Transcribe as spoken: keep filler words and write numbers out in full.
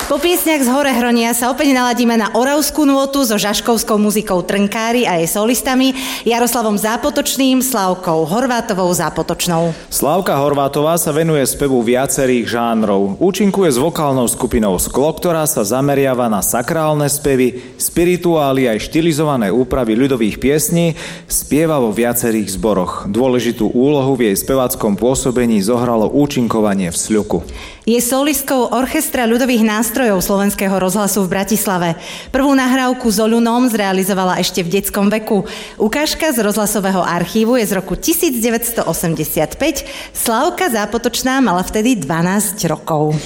Po piesniach z Hore Hronia sa opäť naladíme na oravskú nôtu so žaškovskou muzikou Trnkári a jej solistami Jaroslavom Zápotočným, Slávkou Horvátovou Zápotočnou. Slávka Horvátová sa venuje spevu viacerých žánrov. Účinkuje s vokálnou skupinou Sklo, ktorá sa zameriava na sakrálne spevy, spirituály aj štilizované úpravy ľudových piesní, spieva vo viacerých zboroch. Dôležitú úlohu v jej speváckom pôsobení zohralo účinkovanie v Sľuku. Je solistkou Orchestra ľudových nástrojov Slovenského rozhlasu v Bratislave. Prvú nahrávku s Oľunom zrealizovala ešte v detskom veku. Ukážka z rozhlasového archívu je z roku devätnásť osemdesiatpäť. Slávka Zápotočná mala vtedy dvanásť rokov.